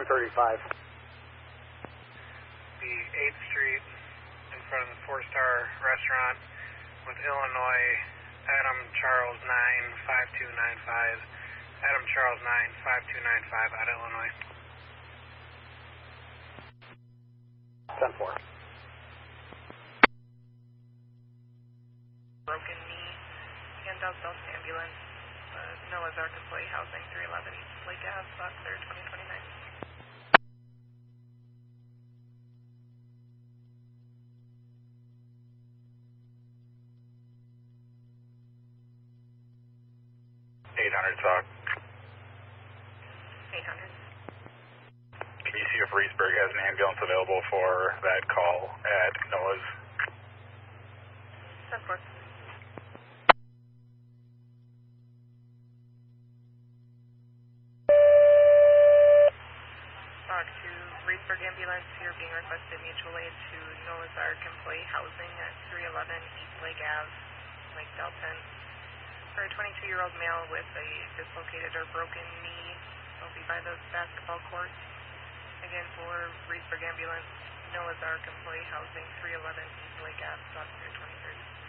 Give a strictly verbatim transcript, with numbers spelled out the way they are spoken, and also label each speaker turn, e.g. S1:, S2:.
S1: two thirty-five.
S2: The eighth Street in front of the Four Star Restaurant with Illinois, Adam Charles nine five two nine five. Adam Charles nine five two nine five out of Illinois.
S1: ten four.
S3: Broken knee. Again, Delta Delta ambulance. Uh, Noah's Ark employee housing, three eleven East Lake Ave, Box Clear twenty twenty-nine.
S2: eight hundred talk.
S3: eight hundred.
S2: Can you see if Reesburg has an ambulance available for that call at Noah's?
S3: ten four. Talk to Reesburg ambulance here being requested mutual aid to Noah's Ark employee housing at three eleven East Lake Ave, Lake Delton. For a twenty-two-year-old male with a dislocated or broken knee, he'll be by the basketball court. Again, for Reesburg ambulance, Noah's Ark employee housing, three eleven East Lake Ave, Box Clear twenty thirty.